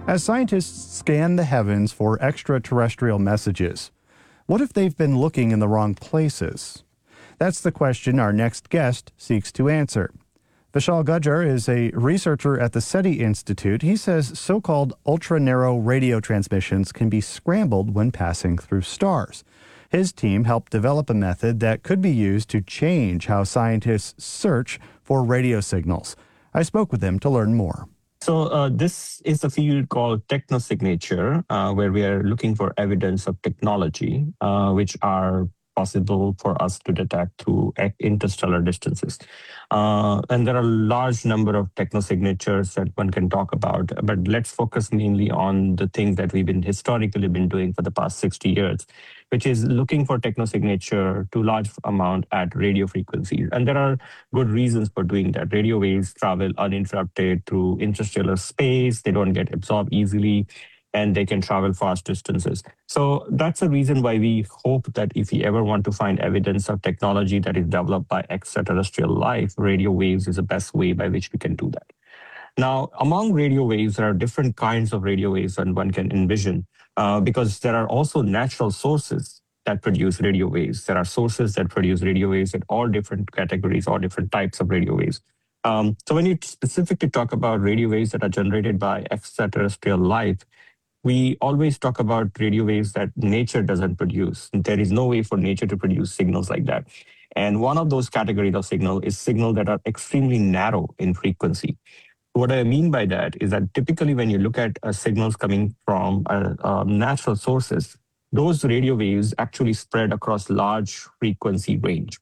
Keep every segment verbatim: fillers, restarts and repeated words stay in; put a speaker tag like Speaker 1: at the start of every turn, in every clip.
Speaker 1: As scientists scan the heavens for extraterrestrial messages, what if they've been looking in the wrong places? That's the question our next guest seeks to answer. Vishal Gujjar is a researcher at the SETI Institute. He says so-called ultra-narrow radio transmissions can be scrambled when passing through stars. His team helped develop a method that could be used to change how scientists search for radio signals. I spoke with him to learn more.
Speaker 2: So uh, this is a field called technosignature, uh, where we are looking for evidence of technology, uh, which are possible for us to detect through interstellar distances. Uh, and there are a large number of technosignatures that one can talk about, but let's focus mainly on the things that we've been historically been doing for the past sixty years, which is looking for technosignature to large amount at radio frequencies. And there are good reasons for doing that. Radio waves travel uninterrupted through interstellar space. They don't get absorbed easily, and they can travel fast distances. So that's the reason why we hope that if we ever want to find evidence of technology that is developed by extraterrestrial life, radio waves is the best way by which we can do that. Now, among radio waves, there are different kinds of radio waves that one can envision, uh, because there are also natural sources that produce radio waves. There are sources that produce radio waves at all different categories, all different types of radio waves. Um, so when you specifically talk about radio waves that are generated by extraterrestrial life, we always talk about radio waves that nature doesn't produce. There is no way for nature to produce signals like that. And one of those categories of signal is signals that are extremely narrow in frequency. What I mean by that is that typically when you look at uh, signals coming from uh, uh, natural sources, those radio waves actually spread across large frequency range.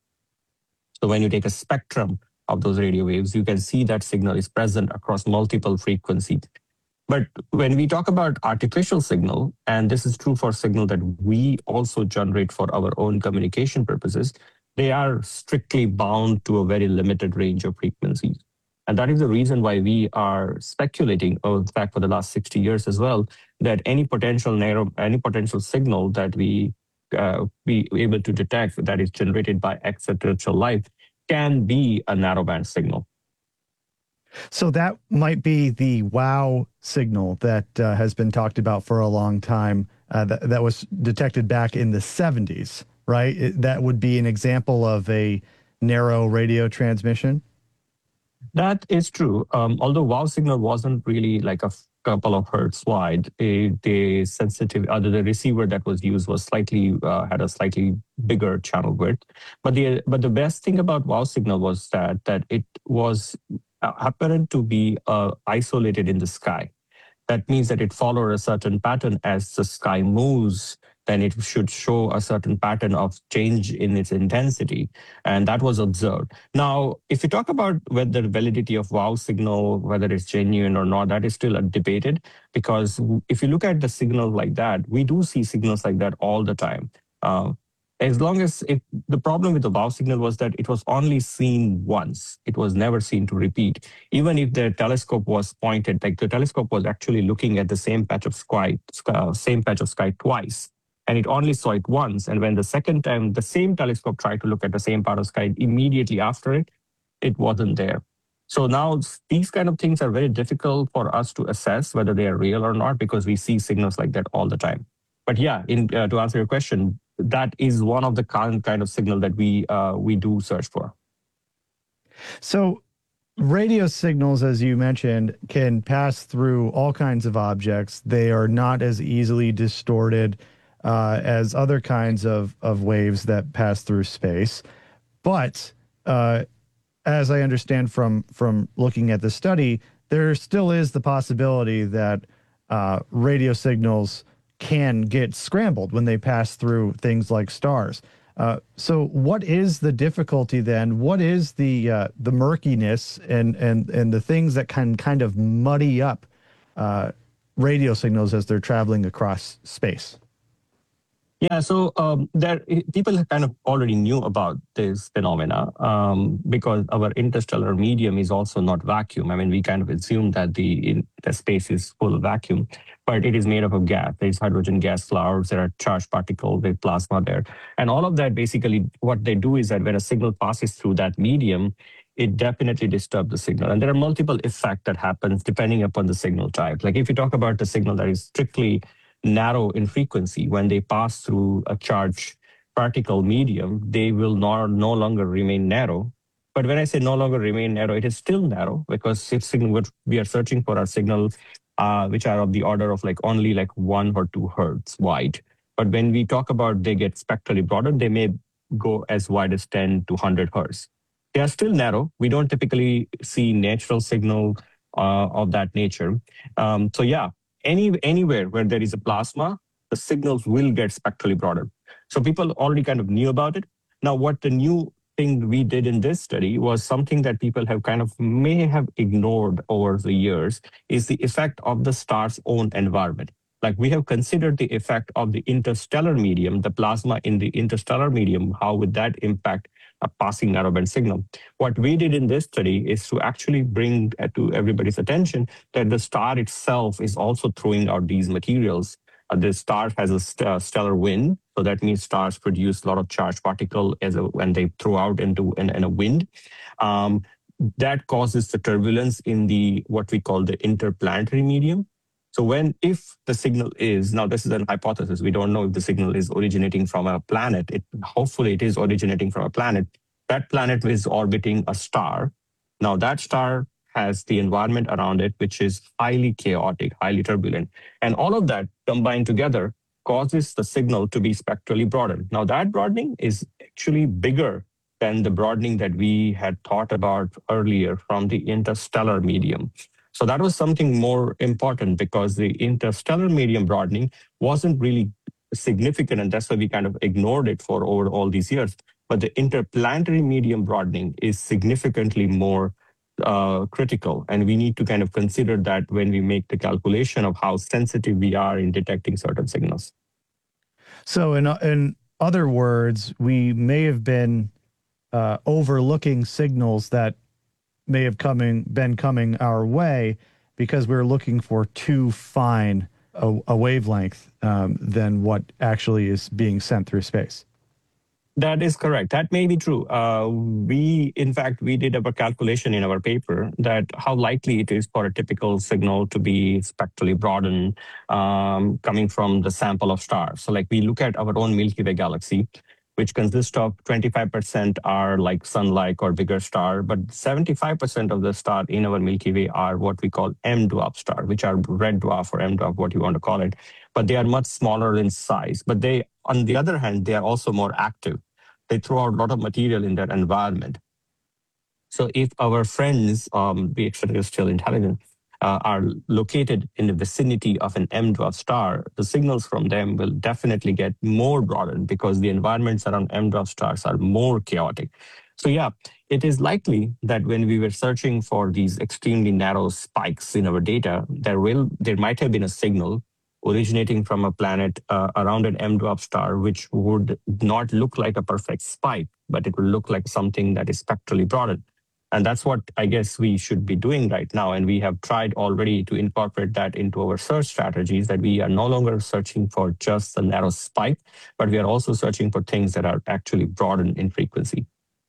Speaker 2: So when you take a spectrum of those radio waves, you can see that signal is present across multiple frequencies. But when we talk about artificial signal, and this is true for signal that we also generate for our own communication purposes, they are strictly bound to a very limited range of frequencies. And that is the reason why we are speculating, or in fact for the last sixty years as well, that any potential narrow, any potential signal that we uh, be able to detect that is generated by extraterrestrial life can be a narrowband signal.
Speaker 1: So that might be the WOW signal that uh, has been talked about for a long time, uh, that, that was detected back in the seventies, right? It, that would be an example of a narrow radio transmission?
Speaker 2: That is true. Um, although WOW signal wasn't really like a couple of hertz wide, it, the sensitive, other the receiver that was used was slightly uh, had a slightly bigger channel width. But the but the best thing about WOW signal was that that it was apparent to be uh, isolated in the sky. That means that it followed a certain pattern as the sky moves, then it should show a certain pattern of change in its intensity. And that was observed. Now, if you talk about whether the validity of WOW signal, whether it's genuine or not, that is still debated, because if you look at the signal like that, we do see signals like that all the time. Uh, As long as it, the problem with the WOW signal was that it was only seen once. It was never seen to repeat. Even if the telescope was pointed, like the telescope was actually looking at the same patch of sky, uh, same patch of sky twice, and it only saw it once. And when the second time the same telescope tried to look at the same part of sky, immediately after it, it wasn't there. So now these kind of things are very difficult for us to assess whether they are real or not, because we see signals like that all the time. But yeah, in, uh, to answer your question, that is one of the kind kind of signal that we uh, we do search for.
Speaker 1: So radio signals, as you mentioned, can pass through all kinds of objects. They are not as easily distorted uh, as other kinds of, of waves that pass through space. But uh, as I understand from, from looking at the study, there still is the possibility that uh, radio signals can get scrambled when they pass through things like stars. Uh, so what is the difficulty then? What is the uh, the murkiness and, and, and the things that can kind of muddy up uh, radio signals as they're traveling across space?
Speaker 2: Yeah, so um, there people kind of already knew about this phenomena um, because our interstellar medium is also not vacuum. I mean, we kind of assume that the, in, the space is full of vacuum, but it is made up of gas. There's hydrogen gas clouds, there are charged particles, there's plasma there. And all of that, basically, what they do is that when a signal passes through that medium, it definitely disturbs the signal. And there are multiple effects that happens depending upon the signal type. Like if you talk about the signal that is strictly narrow in frequency, when they pass through a charged particle medium, they will not, no longer remain narrow. But when I say no longer remain narrow, it is still narrow, because if signal, what we are searching for are signals uh, which are of the order of like only like one or two hertz wide. But when we talk about they get spectrally broadened, they may go as wide as ten to one hundred hertz. They are still narrow. We don't typically see natural signal uh, of that nature. Um, so yeah, any anywhere where there is a plasma, the signals will get spectrally broadened. So people already kind of knew about it. Now, what the new thing we did in this study was something that people have kind of may have ignored over the years, is the effect of the star's own environment. Like we have considered the effect of the interstellar medium, the plasma in the interstellar medium, how would that impact a passing narrowband signal? What we did in this study is to actually bring to everybody's attention that the star itself is also throwing out these materials. Uh, the star has a st uh, stellar wind, so that means stars produce a lot of charged particle as a, when they throw out into in, in a wind. Um, that causes the turbulence in the what we call the interplanetary medium. So when, if the signal is, now this is an hypothesis, we don't know if the signal is originating from a planet, it, hopefully it is originating from a planet. That planet is orbiting a star. Now that star has the environment around it, which is highly chaotic, highly turbulent. And all of that combined together causes the signal to be spectrally broadened. Now that broadening is actually bigger than the broadening that we had thought about earlier from the interstellar medium. So that was something more important, because the interstellar medium broadening wasn't really significant, and that's why we kind of ignored it for over all these years. But the interplanetary medium broadening is significantly more uh, critical, and we need to kind of consider that when we make the calculation of how sensitive we are in detecting certain signals.
Speaker 1: So in, in other words, we may have been uh, overlooking signals that may have coming been coming our way because we we're looking for too fine a, a wavelength um, than what actually is being sent through space.
Speaker 2: That is correct. That may be true. Uh, we, in fact, we did a calculation in our paper that how likely it is for a typical signal to be spectrally broadened um, coming from the sample of stars. So like we look at our own Milky Way galaxy, which consists of twenty-five percent are like sun-like or bigger star, but seventy-five percent of the star in our Milky Way are what we call M dwarf star, which are red dwarf or M dwarf, what you want to call it. But they are much smaller in size. But they, on the other hand, they are also more active. They throw out a lot of material in their environment. So if our friends, um, the extraterrestrial intelligence, uh, are located in the vicinity of an M dwarf star, the signals from them will definitely get more broadened because the environments around M dwarf stars are more chaotic. So yeah, it is likely that when we were searching for these extremely narrow spikes in our data, there will there might have been a signal originating from a planet uh, around an M dwarf star, which would not look like a perfect spike, but it will look like something that is spectrally broadened. And that's what I guess we should be doing right now. And we have tried already to incorporate that into our search strategies, that we are no longer searching for just a narrow spike, but we are also searching for things that are actually broadened in frequency.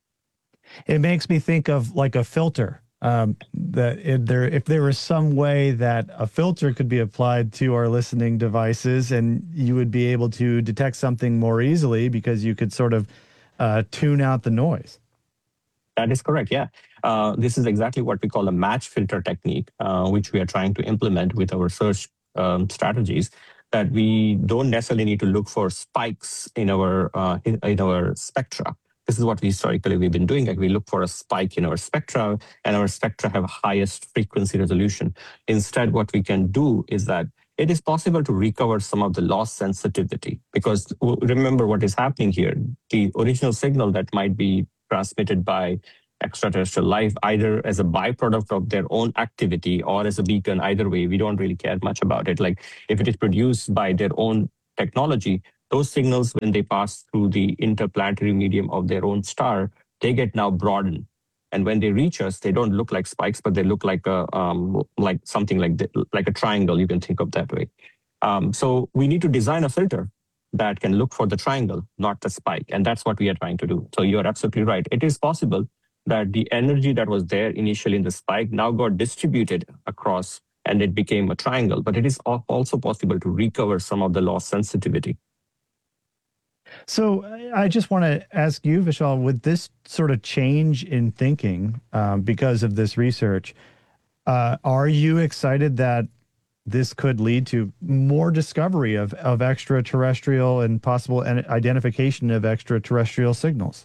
Speaker 1: It makes me think of like a filter. Um, that if there, if there was some way that a filter could be applied to our listening devices, and you would be able to detect something more easily because you could sort of uh, tune out the noise.
Speaker 2: That is correct, yeah. Uh, this is exactly what we call a match filter technique, uh, which we are trying to implement with our search um, strategies, that we don't necessarily need to look for spikes in our, uh, in, in our spectra. This is what we historically we've been doing. Like we look for a spike in our spectra, and our spectra have highest frequency resolution. Instead, what we can do is that it is possible to recover some of the lost sensitivity, because remember what is happening here. The original signal that might be transmitted by extraterrestrial life, either as a byproduct of their own activity or as a beacon, either way, we don't really care much about it. Like if it is produced by their own technology, those signals, when they pass through the interplanetary medium of their own star, they get now broadened. And when they reach us, they don't look like spikes, but they look like a um, like something like the, like a triangle. You can think of that way. Um, so we need to design a filter that can look for the triangle, not the spike, and that's what we are trying to do. So you're absolutely right. It is possible that the energy that was there initially in the spike now got distributed across and it became a triangle. But it is also possible to recover some of the lost sensitivity.
Speaker 1: So I just want to ask you, Vishal, with this sort of change in thinking um, because of this research, uh, are you excited that this could lead to more discovery of, of extraterrestrial and possible identification of extraterrestrial signals?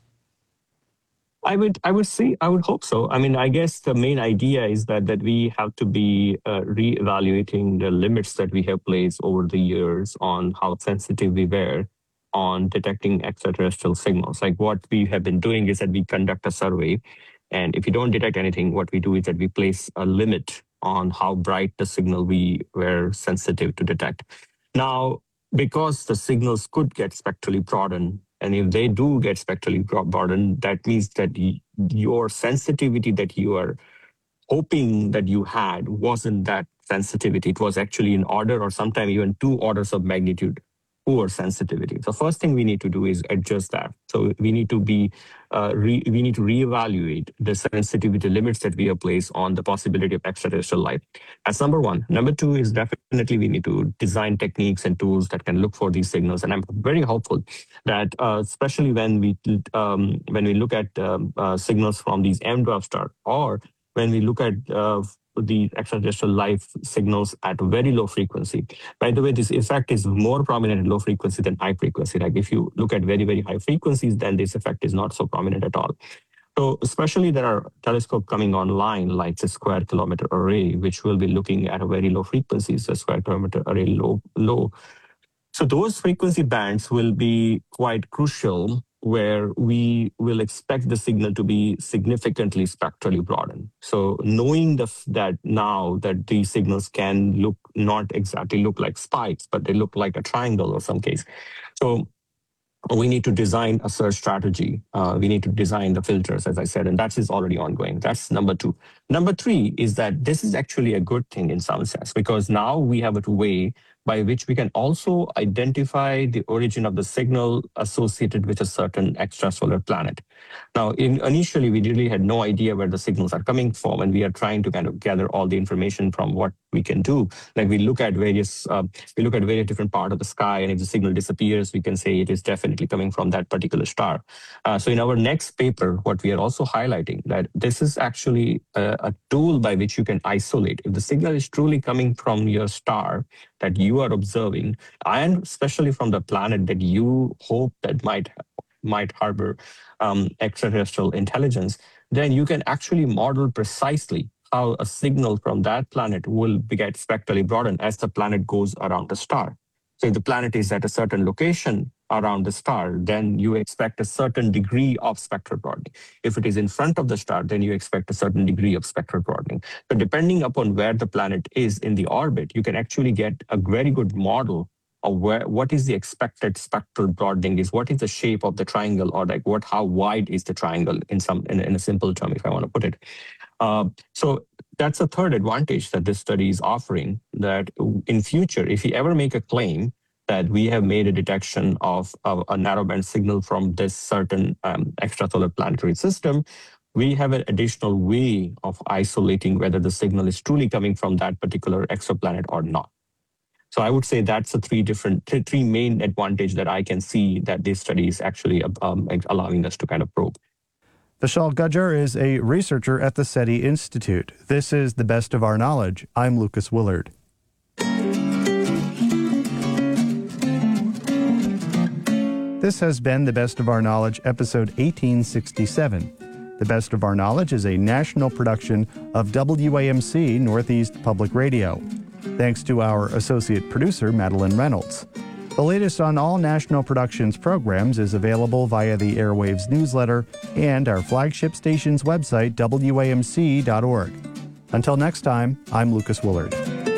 Speaker 2: I would, I would say, I would hope so. I mean, I guess the main idea is that that we have to be uh, reevaluating the limits that we have placed over the years on how sensitive we were on detecting extraterrestrial signals. Like what we have been doing is that we conduct a survey, and if you don't detect anything, what we do is that we place a limit on how bright the signal we were sensitive to detect. Now, because the signals could get spectrally broadened, and if they do get spectrally broadened, that means that your sensitivity that you are hoping that you had wasn't that sensitivity. It was actually an order or sometimes even two orders of magnitude poor sensitivity. The first thing we need to do is adjust that. So we need to be, uh, re, we need to reevaluate the sensitivity limits that we have placed on the possibility of extraterrestrial life. That's number one. Number two is definitely we need to design techniques and tools that can look for these signals. And I'm very hopeful that, uh, especially when we um, when we look at um, uh, signals from these M dwarf stars, or when we look at uh, the extraterrestrial life signals at very low frequency. By the way, this effect is more prominent in low frequency than high frequency. Like if you look at very, very high frequencies, then this effect is not so prominent at all. So especially there are telescopes coming online like the Square Kilometre Array, which will be looking at a very low frequencies, the Square Kilometre Array low, low. So those frequency bands will be quite crucial, where we will expect the signal to be significantly spectrally broadened. So knowing the, that now that these signals can look, not exactly look like spikes, but they look like a triangle or some case. So we need to design a search strategy. Uh, we need to design the filters, as I said, and that is already ongoing. That's number two. Number three is that this is actually a good thing in some sense, because now we have a way by which we can also identify the origin of the signal associated with a certain extrasolar planet. Now, in, initially, we really had no idea where the signals are coming from, and we are trying to kind of gather all the information from what we can do. Like we look at various, uh, we look at various different parts of the sky, and if the signal disappears, we can say it is definitely coming from that particular star. Uh, so in our next paper, what we are also highlighting that this is actually a, a tool by which you can isolate. If the signal is truly coming from your star that you are observing, and especially from the planet that you hope that might might harbor um, extraterrestrial intelligence, then you can actually model precisely how a signal from that planet will get spectrally broadened as the planet goes around the star. So if the planet is at a certain location around the star, then you expect a certain degree of spectral broadening. If it is in front of the star, then you expect a certain degree of spectral broadening. So depending upon where the planet is in the orbit, you can actually get a very good model of where, what is the expected spectral broadening is, what is the shape of the triangle, or like what, how wide is the triangle in some, in, in a simple term, if I want to put it. Uh, so that's a third advantage that this study is offering, that in future, if you ever make a claim that we have made a detection of, of a narrowband signal from this certain um, extrasolar planetary system, we have an additional way of isolating whether the signal is truly coming from that particular exoplanet or not. So I would say that's the three different, th three main advantage that I can see that this study is actually um, allowing us to kind of probe.
Speaker 1: Vishal Gujjar is a researcher at the SETI Institute. This is The Best of Our Knowledge. I'm Lucas Willard. This has been The Best of Our Knowledge, episode eighteen sixty-seven. The Best of Our Knowledge is a national production of W A M C Northeast Public Radio. Thanks to our associate producer, Madeline Reynolds. The latest on all National Productions programs is available via the Airwaves newsletter and our flagship station's website, W A M C dot org. Until next time, I'm Lucas Willard.